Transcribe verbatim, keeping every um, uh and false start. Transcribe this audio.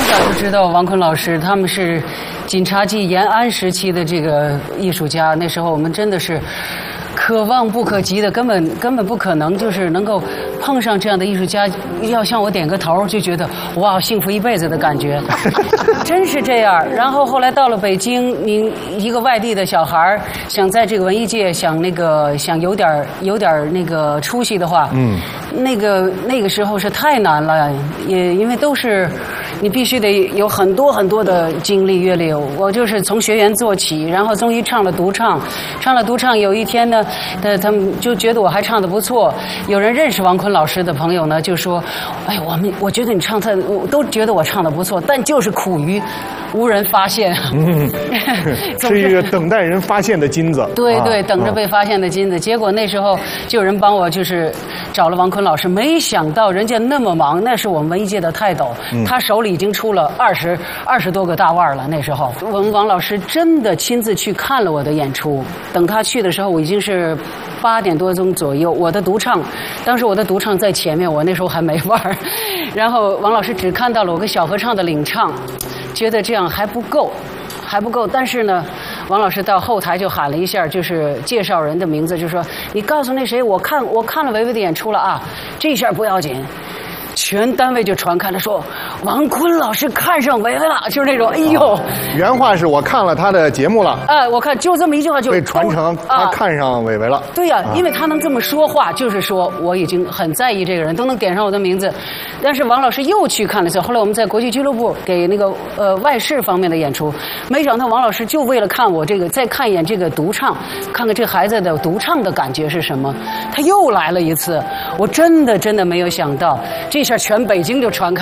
早就知道王坤老师，他们是警察局延安时期的这个艺术家。那时候我们真的是可望不可及的，根本根本不可能，就是能够碰上这样的艺术家，要向我点个头，就觉得哇，幸福一辈子的感觉，真是这样。然后后来到了北京，您一个外地的小孩想在这个文艺界想那个想有点有点那个出息的话，嗯，那个那个时候是太难了，也因为都是。你必须得有很多很多的经历阅历。我就是从学员做起，然后终于唱了独唱，唱了独唱。有一天呢，他他们就觉得我还唱得不错。有人认识王坤老师的朋友呢，就说：“哎，我们我觉得你唱特，我都觉得我唱得不错，但就是苦于无人发现。”嗯， 是一个等待人发现的金子。 对对，等着被发现的金子。结果那时候就有人帮我，就是找了王坤老师。没想到人家那么忙，那是我们文艺界的泰斗，他手里已经出了二十二十多个大腕了。那时候，我们王老师真的亲自去看了我的演出。等他去的时候，我已经是八点多钟左右。我的独唱，当时我的独唱在前面，我那时候还没腕儿。然后王老师只看到了我跟小合唱的领唱，觉得这样还不够，还不够。但是呢，王老师到后台就喊了一下，就是介绍人的名字，就说：“你告诉那谁，我看我看了维维的演出了啊，这下不要紧。”全单位就传开了，说王坤老师看上维维了，就是那种哎呦、啊。 原话是我看了他的节目了。 哎、啊，我看就这么一句话就被传承，他看上维维了。啊、 对呀、啊，因为他能这么说话，就是说我已经很在意这个人，都能点上我的名字。但是王老师又去看了一次，后来我们在国际俱乐部给那个呃外事方面的演出，没想到王老师就为了看我这个，再看一眼这个独唱，看看这孩子的独唱的感觉是什么，他又来了一次。我真的真的没有想到这。一下全北京就传开。